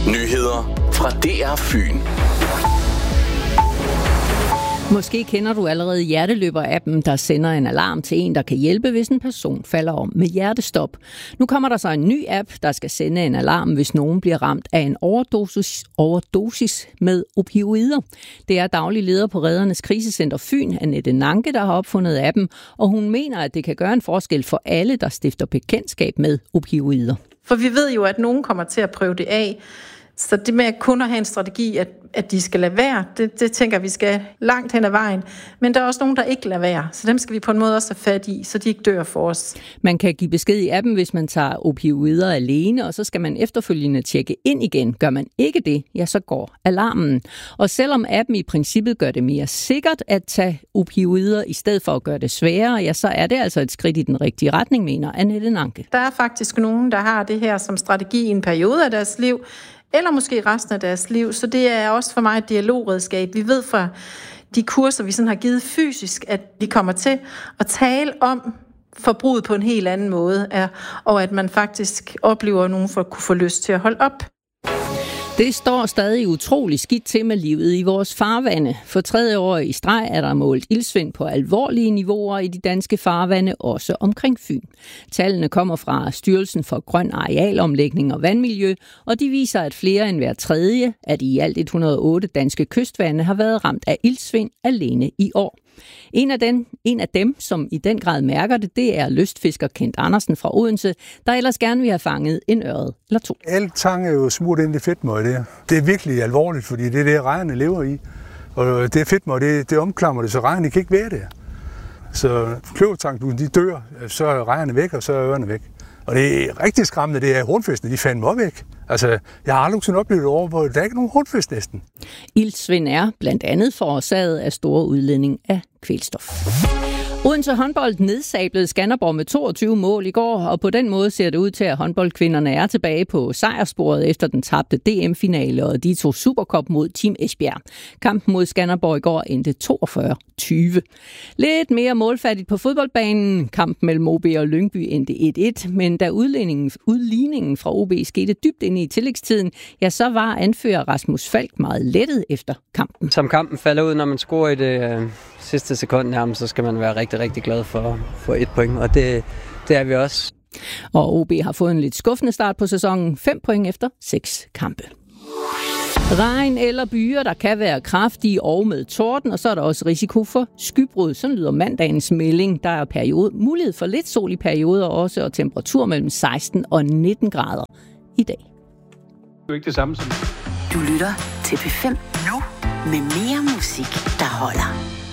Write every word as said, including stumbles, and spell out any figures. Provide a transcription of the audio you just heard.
Nyheder fra D R Fyn. Måske kender du allerede hjerteløber-appen, der sender en alarm til en, der kan hjælpe, hvis en person falder om med hjertestop. Nu kommer der så en ny app, der skal sende en alarm, hvis nogen bliver ramt af en overdosis, overdosis med opioider. Det er daglig leder på Redernes Krisecenter Fyn, Annette Nanke, der har opfundet appen, og hun mener, at det kan gøre en forskel for alle, der stifter bekendtskab med opioider. For vi ved jo, at nogen kommer til at prøve det af. Så det med kun at have en strategi, at, at de skal lade være, det, det tænker vi skal langt hen ad vejen. Men der er også nogen, der ikke lader være, så dem skal vi på en måde også have fat i, så de ikke dør for os. Man kan give besked i appen, hvis man tager opioider alene, og så skal man efterfølgende tjekke ind igen. Gør man ikke det, ja, så går alarmen. Og selvom appen i princippet gør det mere sikkert at tage opioider, i stedet for at gøre det sværere, ja, så er det altså et skridt i den rigtige retning, mener Annette Nanke. Der er faktisk nogen, der har det her som strategi i en periode af deres liv, eller måske resten af deres liv. Så det er også for mig et dialogredskab. Vi ved fra de kurser, vi sådan har givet fysisk, at vi kommer til at tale om forbruget på en helt anden måde, og at man faktisk oplever, at nogen får, kunne få lyst til at holde op. Det står stadig utrolig skidt til med livet i vores farvande. For tredje år i streg er der målt iltsvind på alvorlige niveauer i de danske farvande, også omkring Fyn. Tallene kommer fra Styrelsen for Grøn Arealomlægning og Vandmiljø, og de viser, at flere end hver tredje af de i alt et hundrede og otte danske kystvande har været ramt af iltsvind alene i år. En af, den, en af dem, som i den grad mærker det, det er lystfisker Kent Andersen fra Odense, der ellers gerne vil have fanget en ørred eller to. Al tang er jo smurt ind i fedtmøg der. Det er virkelig alvorligt, fordi det er det, rejerne lever i. Og det fedtmøg, det, det omklamrer det, så rejerne kan ikke være der. Så kløvertang, de dør, så er rejerne væk, og så er ørerne væk. Og det er rigtig skræmmende, det er hornfiskene, de fandt mig væk. Altså, jeg har aldrig oplevet det over, hvor der er ikke nogen hornfisk næsten. Iltsvind er blandt andet forårsaget af store udledning af kvælstof. Odense håndbold nedsablede Skanderborg med toogtyve mål i går, og på den måde ser det ud til, at håndboldkvinderne er tilbage på sejrsporet efter den tabte D M-finale, og de tog Supercup mod Team Esbjerg. Kampen mod Skanderborg i går endte toogfyrre tyve. Lidt mere målfattigt på fodboldbanen. Kampen mellem O B og Lyngby endte et et, men da udligningen, udligningen fra O B skete dybt inde i tillægstiden, ja, så var anfører Rasmus Falk meget lettet efter kampen. Som kampen falder ud, når man scorer i det øh, sidste sekund nærmest, så skal man være rigtig, rigtig glad for, for et point, og det, det er vi også. Og O B har fået en lidt skuffende start på sæsonen. Fem point efter seks kampe. Regn eller byer, der kan være kraftige og med torden, og så er der også risiko for skybrud. Sådan lyder mandagens melding. Der er periode, mulighed for lidt sol i perioder også, og temperatur mellem seksten og nitten grader i dag. Det er jo ikke det samme som... Du lytter til P fem nu med mere musik, der holder.